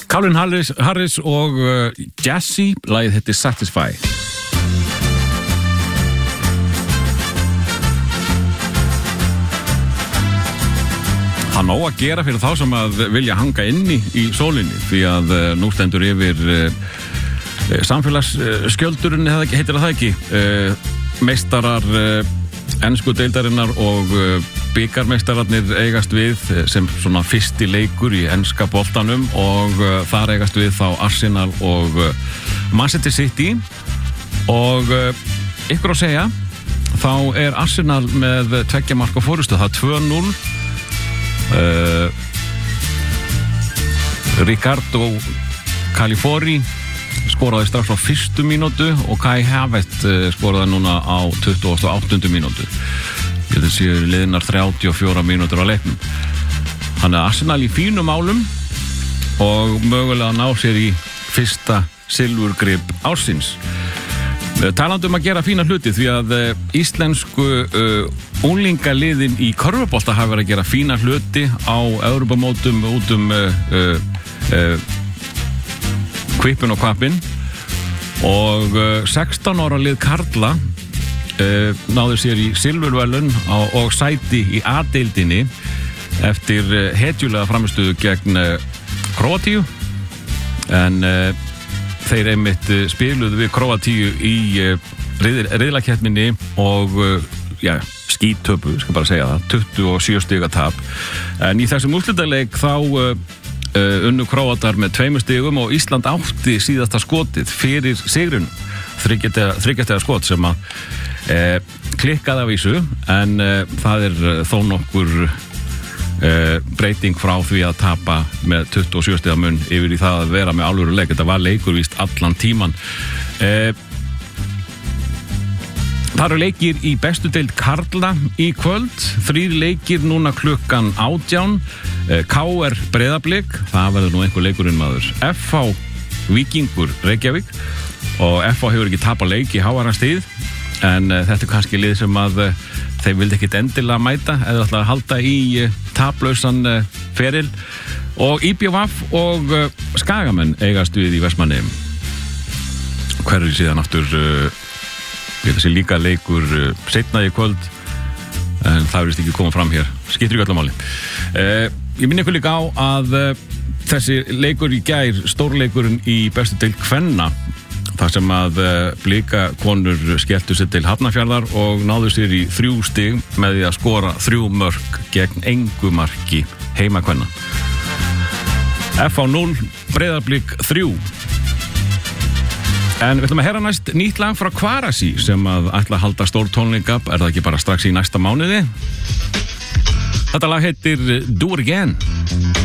Calvin Harris og Jazzy, lagið heitir Satisfy. Það nóg að gera fyrir þá sem að vilja hanga inni í sólinni, því að nú stendur yfir samfélagsskjöldurinn, heitir það ekki, meistarar ensku deildarinnar og bikarmeistararnir eigast við sem svona fyrsti leikur í enska boltanum og þar eigast við þá Arsenal og Manchester City og ykkur að segja þá Arsenal með 2 marka forystu, það 2-0. Ricardo Califori skoraði strax á fyrstu mínútu og Kai Havertz skoraði núna á 28. mínútu. Þetta séu liðnar 34 mínútur á leiknum. Þannig að Arsenal í fínum málum og mögulega ná sér í fyrsta silfurgrip ársins. Talandi að gera fína hluti, því að íslensku unglingaliðin í körfubolta hafa verið að gera fína hluti á Evrópumótum út Kvipin og Kvapin og 16 ára lið karla náður sér í silfurverðlaun og sæti í A-deildinni eftir hetjulega framistöðu gegn Króatíu en þeir einmitt spiluðu við Króatíu í riðlakeppninni og skítöpu, skal bara segja það, 27 stiga tap. En í þessum úrslitaleik þá unnu Króatar með 2 stigum og Ísland átti síðasta skotið fyrir sigrun, þriggja skot sem að klikkaði af vísu, en það þó nokkur breyting frá því að tapa með 27 stiga mun yfir í það að vera með alvöru leik. Þetta var leikur víst allan tíman. Það eru leikir í bestu deild karla í kvöld, 3 leikir núna klukkan 18, KR Breiðablik, það verður nú einhver leikurinn maður, FH Víkingur Reykjavík og FH hefur ekki tapað leik í háarastíð, en þetta kannski lið sem að þeir vildi ekkit endilega mæta eða ætla að halda í taplausan feril, og IBVF og Skagamenn eigast við í Vestmannaeyjum. Hverju síðan aftur þessi líka leikur seinna í kvöld, en það verðist ekki koma fram hér, skiptir ekki öllu máli. Ég minni ykkur líka á að þessi leikur í gær, stórleikurinn í bestu deild kvenna, þar sem að Blika konur skelltu sér til Hafnarfjarðar og náðu sér í 3 stig með því að skora 3 mörk gegn engu marki heima kvenna. FH 0, Breiðablik 3. En við ætlum að heyra næst nýtt lag frá Kvarasi sem að ætla að halda stór tónleika, það ekki bara strax í næsta mánuði. Þetta lag heitir Do It Again.